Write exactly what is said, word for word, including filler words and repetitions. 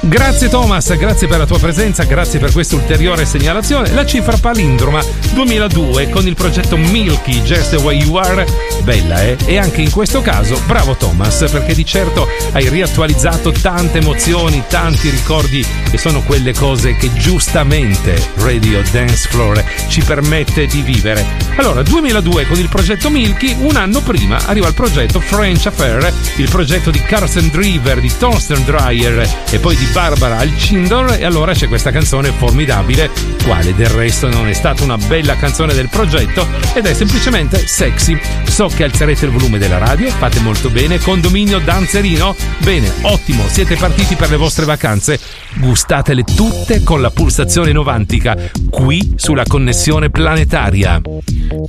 Grazie Thomas, grazie per la tua presenza, grazie per questa ulteriore segnalazione. La cifra palindroma duemiladue con il progetto Milky, Just the Way You Are, bella eh? E anche in questo caso bravo Thomas, perché di certo hai riattualizzato tante emozioni, tanti ricordi, che sono quelle cose che giustamente Radio Dance Floor ci permette di vivere. Allora, duemiladue con il progetto Milky, un anno prima arriva il progetto French Affair, il progetto di Carson Driver, di Thorsten Dreyer e poi di Barbara Alcindor, e allora c'è questa canzone formidabile, quale del resto non è stata una bella canzone del progetto, ed è semplicemente Sexy. So che alzerete il volume della radio, fate molto bene. Condominio Danzerino, bene, ottimo, siete partiti per le vostre vacanze, gustatele tutte con la pulsazione novantica qui sulla connessione planetaria.